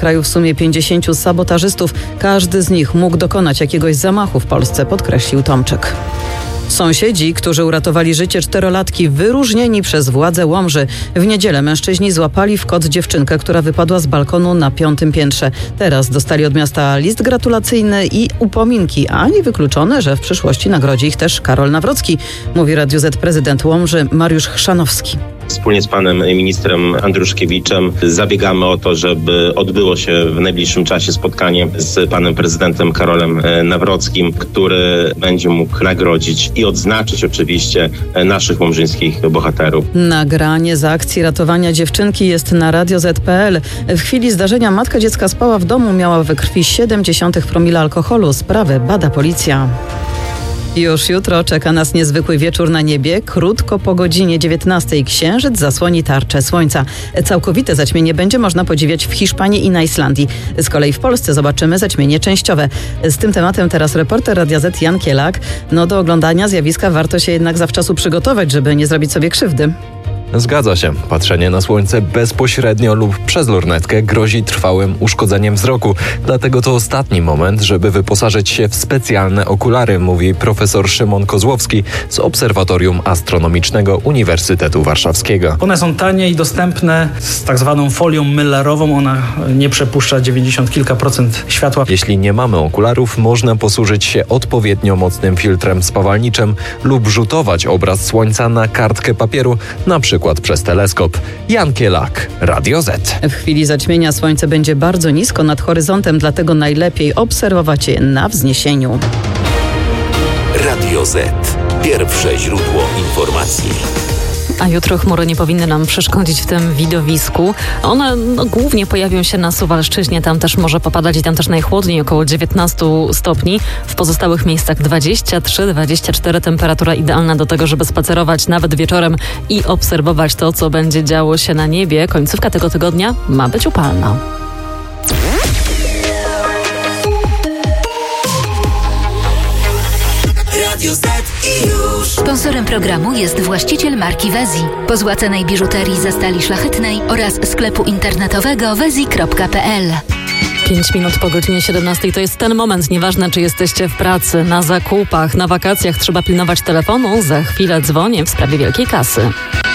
kraju w sumie 50 sabotażystów. Każdy z nich mógł dokonać jakiegoś zamachu w Polsce, podkreślił Tomczyk. Sąsiedzi, którzy uratowali życie 4-latki, wyróżnieni przez władze Łomży. W niedzielę mężczyźni złapali w kot dziewczynkę, która wypadła z balkonu na 5. piętrze. Teraz dostali od miasta list gratulacyjny i upominki, a niewykluczone, że w przyszłości nagrodzi ich też Karol Nawrocki, mówi Radiu Z prezydent Łomży Mariusz Chrzanowski. Wspólnie z panem ministrem Andruszkiewiczem zabiegamy o to, żeby odbyło się w najbliższym czasie spotkanie z panem prezydentem Karolem Nawrockim, który będzie mógł nagrodzić i odznaczyć oczywiście naszych łomżyńskich bohaterów. Nagranie z akcji ratowania dziewczynki jest na radioz.pl. W chwili zdarzenia matka dziecka spała w domu, miała we krwi 0,7 promila alkoholu. Sprawę bada policja. Już jutro czeka nas niezwykły wieczór na niebie. Krótko po godzinie 19 księżyc zasłoni tarczę słońca. Całkowite zaćmienie będzie można podziwiać w Hiszpanii i na Islandii. Z kolei w Polsce zobaczymy zaćmienie częściowe. Z tym tematem teraz reporter Radia Z Jan Kielak. Do oglądania zjawiska warto się jednak zawczasu przygotować, żeby nie zrobić sobie krzywdy. Zgadza się. Patrzenie na słońce bezpośrednio lub przez lornetkę grozi trwałym uszkodzeniem wzroku. Dlatego to ostatni moment, żeby wyposażyć się w specjalne okulary, mówi profesor Szymon Kozłowski z Obserwatorium Astronomicznego Uniwersytetu Warszawskiego. One są tanie i dostępne z tak zwaną folią mylarową. Ona nie przepuszcza 90 kilka procent światła. Jeśli nie mamy okularów, można posłużyć się odpowiednio mocnym filtrem spawalniczym lub rzutować obraz słońca na kartkę papieru, na przykład przez teleskop. Jan Kielak, Radio Z. W chwili zaćmienia słońce będzie bardzo nisko nad horyzontem, dlatego najlepiej obserwować je na wzniesieniu. Radio Z. Pierwsze źródło informacji. A jutro chmury nie powinny nam przeszkodzić w tym widowisku. One głównie pojawią się na Suwalszczyźnie, tam też może popadać i tam też najchłodniej, około 19 stopni. W pozostałych miejscach 23-24, temperatura idealna do tego, żeby spacerować nawet wieczorem i obserwować to, co będzie działo się na niebie. Końcówka tego tygodnia ma być upalna. Sponsorem programu jest właściciel marki Wezi, pozłacanej biżuterii ze stali szlachetnej oraz sklepu internetowego wezi.pl. 5 minut po godzinie 17 to jest ten moment. Nieważne, czy jesteście w pracy, na zakupach, na wakacjach, trzeba pilnować telefonu. Za chwilę dzwonię w sprawie wielkiej kasy.